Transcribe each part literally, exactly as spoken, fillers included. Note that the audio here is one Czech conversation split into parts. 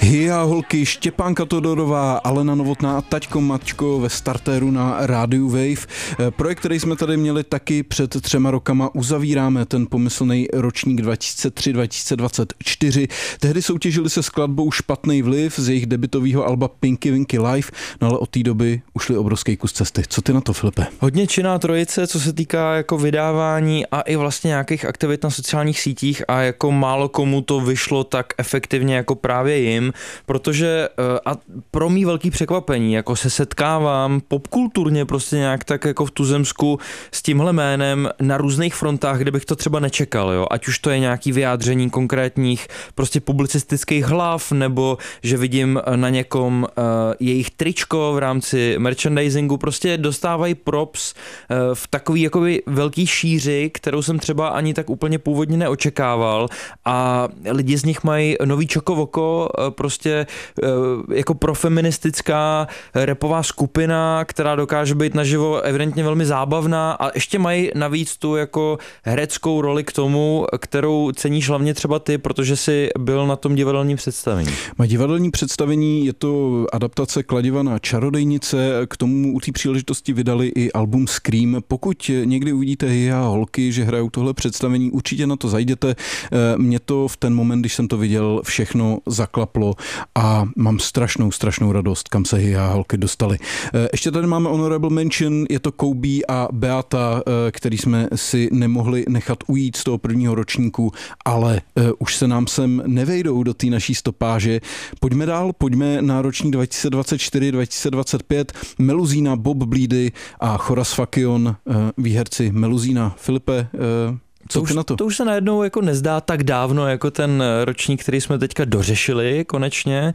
Hia holky, Štěpánka Todorová, Alena Novotná a taťko Maťko ve startéru na rádiu Wave. Projekt, který jsme tady měli taky před třema rokama, uzavíráme ten pomyslný ročník dva tisíce tři dva tisíce dvacet čtyři. Tehdy soutěžili se skladbou Špatný vliv z jejich debutového alba Pinky Winky Live, no ale od té doby ušli obrovský kus cesty. Co ty na to, Filipe? Hodně činná trojice, co se týká jako vydávání a i vlastně nějakých aktivit na sociálních sítích, a jako málo komu to vyšlo tak efektivně jako právě jim, protože a pro mý velký překvapení, jako se setkávám popkulturně prostě nějak tak jako v tuzemsku s tímhle jménem na různých frontách, kde bych to třeba nečekal, jo? Ať už to je nějaký vyjádření konkrétních prostě publicistických hlav, nebo že vidím na někom uh, jejich tričko v rámci merchandisingu, prostě dostávají props uh, v takový jakoby velký šíři, kterou jsem třeba ani tak úplně původně neočekával, a lidi z nich mají nový čokovoko, uh, prostě uh, jako profeministická rapová skupina, která dokáže být naživo evidentně velmi zábavná, a ještě mají navíc tu jako hereckou roli k tomu, kterou ceníš hlavně třeba ty, protože jsi byl na tom divadelním představení. Má divadelní představení, je to adaptace Kladiva na čarodejnice, k tomu u té příležitosti vydali i album Scream. Pokud někdy uvidíte Hia holky, že hrajou tohle představení, určitě na to zajděte. Mě to v ten moment, když jsem to viděl, všechno zaklaplo a mám strašnou, strašnou radost, kam se Hia holky dostali. Ještě tady máme honorable mention, je to Kobe a Beata, který jsme si nemohli nechat ujít z toho prvního ročníku, ale už se nám sem nevejdou do té naší stopáže. Pojďme dál, pojďme na ročník dva tisíce dvacet čtyři dva tisíce dvacet pět. Meluzína, Bob Bleedy a Choras Fakion, výherci Meluzína. Filipe, co to už, ty na to? To už se najednou jako nezdá tak dávno, jako ten ročník, který jsme teďka dořešili konečně.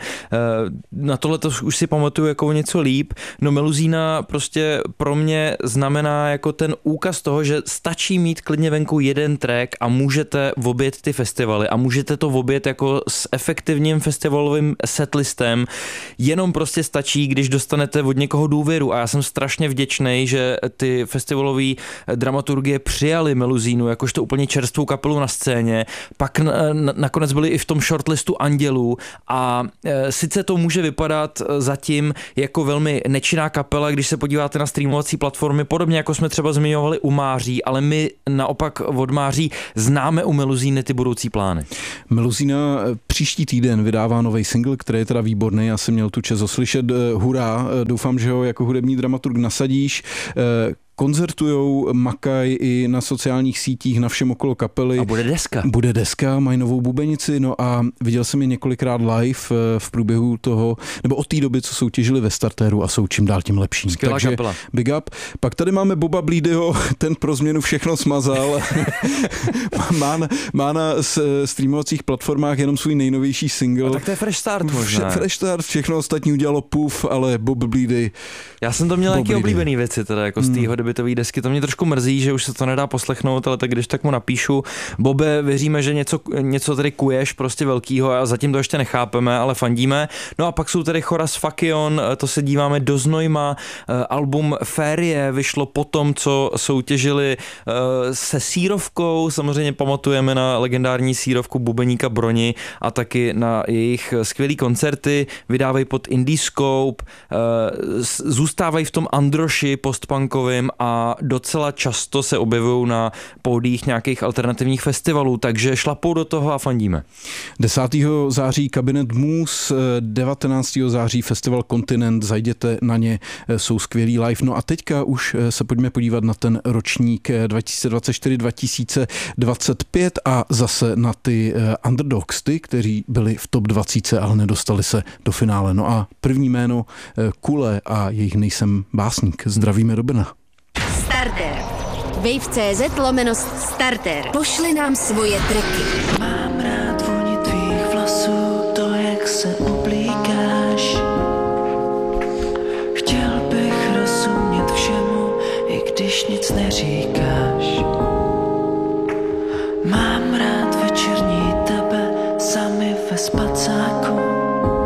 Na tohle to už si pamatuju jako něco líp. No Meluzína prostě pro mě znamená jako ten úkaz toho, že stačí mít klidně venku jeden track a můžete objet ty festivaly a můžete to objet jako s efektivním festivalovým setlistem. Jenom prostě stačí, když dostanete od někoho důvěru, a já jsem strašně vděčný, že ty festivalové dramaturgie přijali Meluzínu jakožto úplně čerstvou kapelu na scéně, pak na, na, nakonec byli i v tom shortlistu Andělů, a e, sice to může vypadat zatím jako velmi nečinná kapela, když se podíváte na streamovací platformy, podobně jako jsme třeba zmiňovali u Máří, ale my naopak od Máří známe u Meluzíny ty budoucí plány. Meluzína příští týden vydává nový single, který je teda výborný, já jsem měl tu čest oslyšet, hurá, doufám, že ho jako hudební dramaturg nasadíš. Koncertujou, makají i na sociálních sítích, na všem okolo kapely. A bude deska. Bude deska, mají novou bubenici, no a viděl jsem je několikrát live v průběhu toho, nebo od té doby, co soutěžili ve startéru, a jsou čím dál tím lepší. Skvělá Takže kapela. Big up. Pak tady máme Boba Bleedyho, ten pro změnu všechno smazal. má, na, má na streamovacích platformách jenom svůj nejnovější single. A tak to je fresh start možná. Fresh start, všechno ostatní udělalo puf, ale Bob Bleedy. Já jsem to měl nějaký oblíbený věci, teda jako z tého debutový desky. To mě trošku mrzí, že už se to nedá poslechnout, ale tak když tak mu napíšu. Bobe, věříme, že něco, něco tady kuješ prostě velkýho, a zatím to ještě nechápeme, ale fandíme. No a pak jsou tady Choras Fakion, to se díváme do Znojma, album Férie vyšlo po tom, co soutěžili se Sírovkou, samozřejmě pamatujeme na legendární Sírovku bubeníka Broni a taky na jejich skvělý koncerty, vydávají pod Indiscope, zůstávají v tom androši postpunkovým a docela často se objevují na pódiích nějakých alternativních festivalů, takže šlapou do toho a fandíme. desátého září Kabinet Mus, devatenáctého září Festival Kontinent, zajděte na ně, jsou skvělý live. No a teďka už se pojďme podívat na ten ročník dva tisíce dvacet čtyři dva tisíce dvacet pět a zase na ty underdogs, ty, kteří byli v top dvacet, ale nedostali se do finále. No a první jméno Kule a jejich Nejsem básník. Zdravíme do Brna. Starter. Wave tečka cé zet lomeno starter. Pošli nám svoje tracky.